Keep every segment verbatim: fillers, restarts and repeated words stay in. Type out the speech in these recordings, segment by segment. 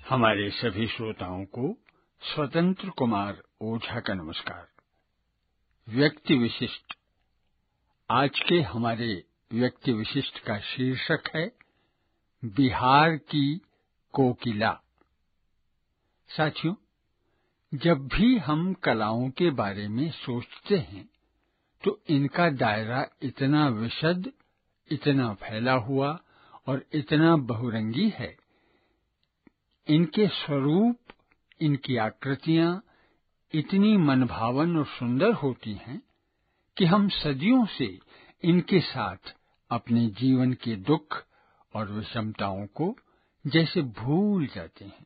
हमारे सभी श्रोताओं को स्वतंत्र कुमार ओझा का नमस्कार। व्यक्ति विशिष्ट। आज के हमारे व्यक्ति विशिष्ट का शीर्षक है बिहार की कोकिला। साथियों, जब भी हम कलाओं के बारे में सोचते हैं तो इनका दायरा इतना विशद, इतना फैला हुआ और इतना बहुरंगी है। इनके स्वरूप, इनकी आकृतियां इतनी मनभावन और सुंदर होती हैं कि हम सदियों से इनके साथ अपने जीवन के दुख और विषमताओं को जैसे भूल जाते हैं।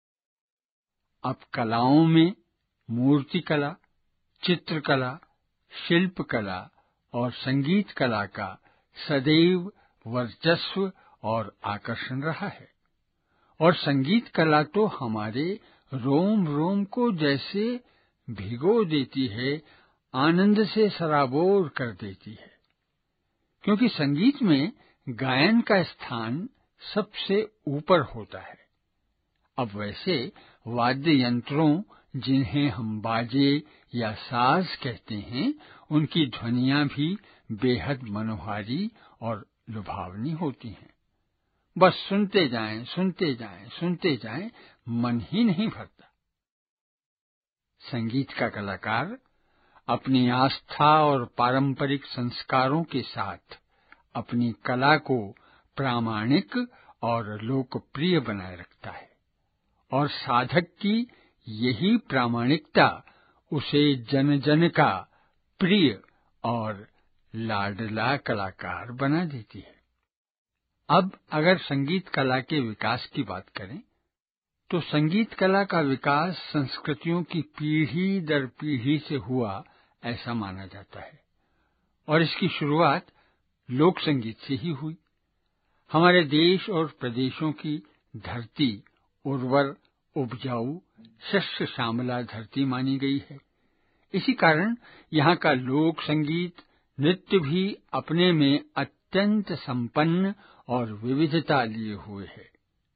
अब कलाओं में मूर्ति कला, चित्रकला, शिल्प कला और संगीत कला का सदैव वर्चस्व और आकर्षण रहा है। और संगीत कला तो हमारे रोम रोम को जैसे भिगो देती है, आनंद से सराबोर कर देती है, क्योंकि संगीत में गायन का स्थान सबसे ऊपर होता है। अब वैसे वाद्य यंत्रों, जिन्हें हम बाजे या साज कहते हैं, उनकी ध्वनियां भी बेहद मनोहारी और लुभावनी होती हैं। बस सुनते जाएं, सुनते जाएं, सुनते जाएं, मन ही नहीं भरता। संगीत का कलाकार अपनी आस्था और पारंपरिक संस्कारों के साथ अपनी कला को प्रामाणिक और लोकप्रिय बनाए रखता है, और साधक की यही प्रामाणिकता उसे जन जन का प्रिय और लाडला कलाकार बना देती है। अब अगर संगीत कला के विकास की बात करें तो संगीत कला का विकास संस्कृतियों की पीढ़ी दर पीढ़ी से हुआ ऐसा माना जाता है, और इसकी शुरुआत लोक संगीत से ही हुई। हमारे देश और प्रदेशों की धरती उर्वर, उपजाऊ, शस्य श्यामला धरती मानी गई है। इसी कारण यहाँ का लोक संगीत, नृत्य भी अपने में अत्यंत संपन्न और विविधता लिए हुए है।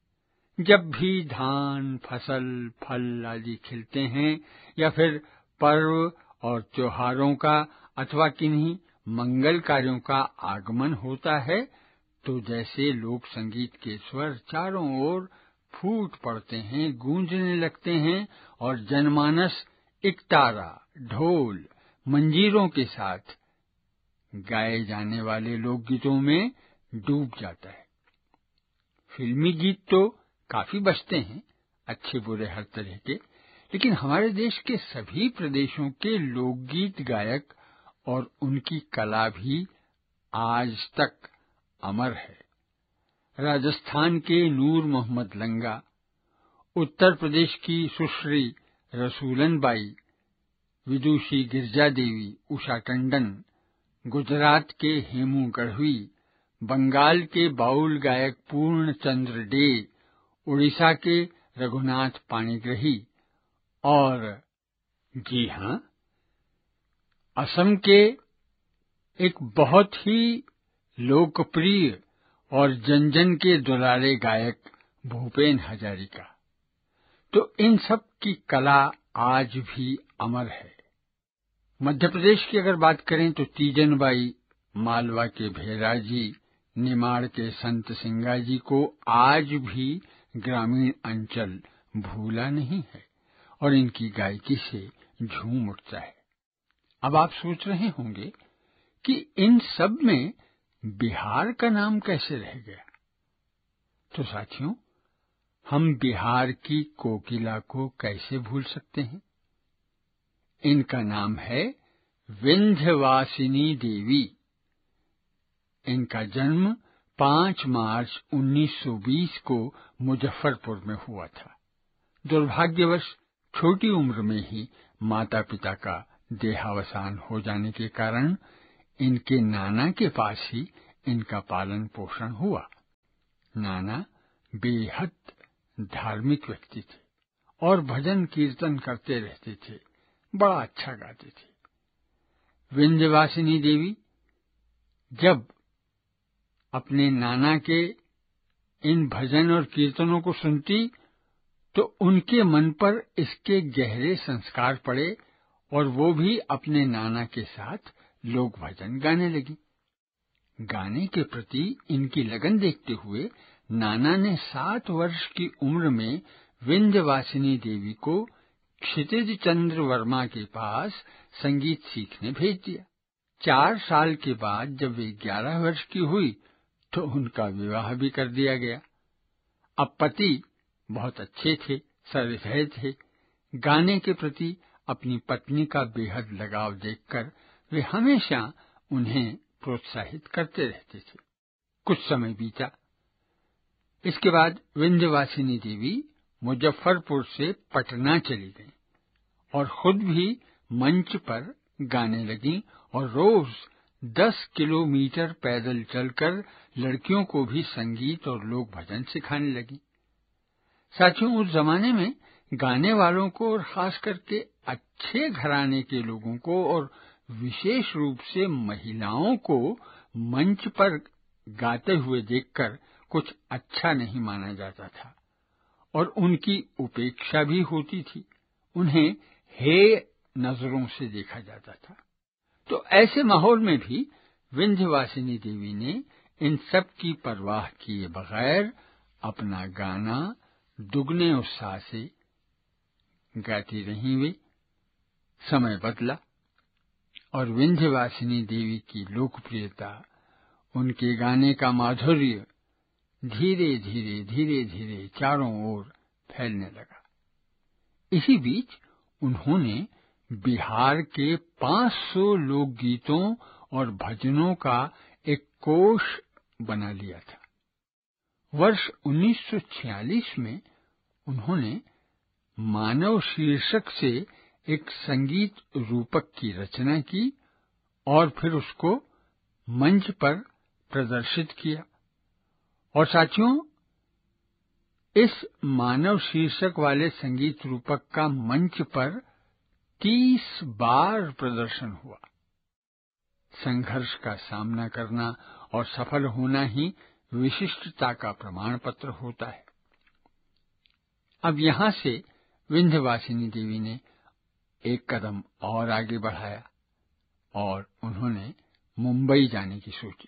जब भी धान, फसल, फल आदि खिलते हैं या फिर पर्व और त्योहारों का अथवा किन्हीं मंगल कार्यों का आगमन होता है, तो जैसे लोक संगीत के स्वर चारों ओर फूट पड़ते हैं, गूंजने लगते हैं, और जनमानस एकतारा, ढोल, मंजीरों के साथ गाए जाने वाले लोकगीतों में डूब जाता है। फिल्मी गीत तो काफी बजते हैं, अच्छे बुरे हर तरह के, लेकिन हमारे देश के सभी प्रदेशों के लोकगीत गायक और उनकी कला भी आज तक अमर है। राजस्थान के नूर मोहम्मद लंगा, उत्तर प्रदेश की सुश्री रसूलन बाई, विदुषी गिरजा देवी, उषा टंडन, गुजरात के हेमू गढ़वी, बंगाल के बाउल गायक पूर्ण चंद्र डे, उड़ीसा के रघुनाथ पाणिग्रही और जी हां, असम के एक बहुत ही लोकप्रिय और जन जन के दुलारे गायक भूपेन हजारिका। तो इन सब की कला आज भी अमर है। मध्य प्रदेश की अगर बात करें तो तीजन बाई, मालवा के भेराजी, निमाड़ के संत सिंगा जी को आज भी ग्रामीण अंचल भूला नहीं है, और इनकी गायकी से झूम उठता है। अब आप सोच रहे होंगे कि इन सब में बिहार का नाम कैसे रह गया। तो साथियों, हम बिहार की कोकिला को कैसे भूल सकते हैं। इनका नाम है विंध्यवासिनी देवी। इनका जन्म पांच मार्च उन्नीस सौ बीस को मुजफ्फरपुर में हुआ था। दुर्भाग्यवश छोटी उम्र में ही माता पिता का देहावसान हो जाने के कारण इनके नाना के पास ही इनका पालन पोषण हुआ। नाना बेहद धार्मिक व्यक्ति थे और भजन कीर्तन करते रहते थे, बड़ा अच्छा गाते थे। विंध्यवासिनी देवी जब अपने नाना के इन भजन और कीर्तनों को सुनती तो उनके मन पर इसके गहरे संस्कार पड़े और वो भी अपने नाना के साथ लोक भजन गाने लगी। गाने के प्रति इनकी लगन देखते हुए नाना ने सात वर्ष की उम्र में विंध्यवासिनी देवी को क्षितिज चंद्र वर्मा के पास संगीत सीखने भेज दिया। चार साल के बाद जब वे ग्यारह वर्ष की हुई तो उनका विवाह भी कर दिया गया। अब पति बहुत अच्छे थे, सहृदय थे। गाने के प्रति अपनी पत्नी का बेहद लगाव देखकर वे हमेशा उन्हें प्रोत्साहित करते रहते थे। कुछ समय बीता। इसके बाद विंध्यवासिनी देवी मुजफ्फरपुर से पटना चली गईं और खुद भी मंच पर गाने लगीं और रोज दस किलोमीटर पैदल चलकर लड़कियों को भी संगीत और लोक भजन सिखाने लगीं। साथियों, उस जमाने में गाने वालों को और खास करके अच्छे घराने के लोगों को और विशेष रूप से महिलाओं को मंच पर गाते हुए देखकर कुछ अच्छा नहीं माना जाता था और उनकी उपेक्षा भी होती थी। उन्हें हे नजरों से देखा जाता था। तो ऐसे माहौल में भी विंध्यवासिनी देवी ने इन सब की परवाह किए बगैर अपना गाना दुगने उत्साह से गाती रहीं। वे समय बदला और विंध्यवासिनी देवी की लोकप्रियता, उनके गाने का माधुर्य धीरे धीरे धीरे धीरे चारों ओर फैलने लगा। इसी बीच उन्होंने बिहार के पाँच सौ लोकगीतों और भजनों का एक कोष बना लिया था। वर्ष उन्नीस सौ छियालीस में उन्होंने मानव शीर्षक से एक संगीत रूपक की रचना की और फिर उसको मंच पर प्रदर्शित किया। और साथियों, इस मानव शीर्षक वाले संगीत रूपक का मंच पर तीस बार प्रदर्शन हुआ। संघर्ष का सामना करना और सफल होना ही विशिष्टता का प्रमाण पत्र होता है। अब यहां से विंध्यवासिनी देवी ने एक कदम और आगे बढ़ाया और उन्होंने मुंबई जाने की सोची।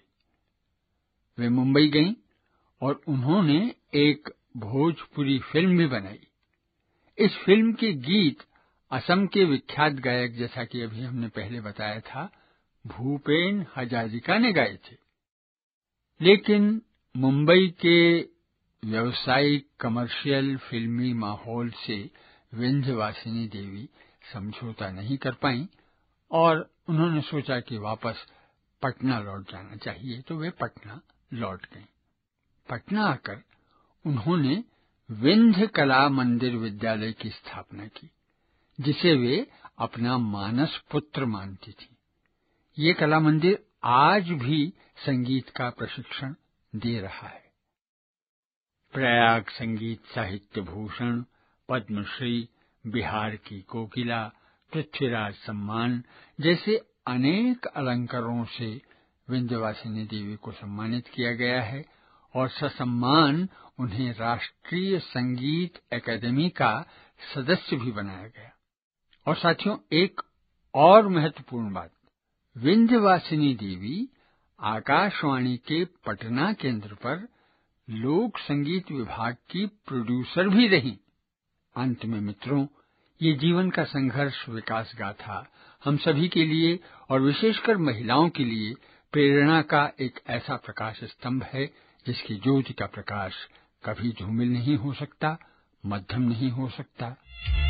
वे मुंबई गईं और उन्होंने एक भोजपुरी फिल्म भी बनाई। इस फिल्म के गीत असम के विख्यात गायक, जैसा कि अभी हमने पहले बताया था, भूपेन हजारिका ने गाए थे। लेकिन मुंबई के व्यावसायिक कमर्शियल फिल्मी माहौल से विंध्यवासिनी देवी समझौता नहीं कर पाईं और उन्होंने सोचा कि वापस पटना लौट जाना चाहिए, तो वे पटना लौट गईं। पटना आकर उन्होंने विंध्य कला मंदिर विद्यालय की स्थापना की, जिसे वे अपना मानस पुत्र मानती थी। ये कला मंदिर आज भी संगीत का प्रशिक्षण दे रहा है। प्रयाग संगीत साहित्य भूषण, पद्मश्री, बिहार की कोकिला, पृथ्वीराज सम्मान जैसे अनेक अलंकारों से विंध्यवासिनी देवी को सम्मानित किया गया है और ससम्मान उन्हें राष्ट्रीय संगीत अकादमी का सदस्य भी बनाया गया। और साथियों, एक और महत्वपूर्ण बात, विंध्यवासिनी देवी आकाशवाणी के पटना केंद्र पर लोक संगीत विभाग की प्रोड्यूसर भी रहीं। अंत में मित्रों, ये जीवन का संघर्ष विकास गाथा हम सभी के लिए और विशेषकर महिलाओं के लिए प्रेरणा का एक ऐसा प्रकाश स्तंभ है जिसकी ज्योति का प्रकाश कभी धूमिल नहीं हो सकता, मध्यम नहीं हो सकता।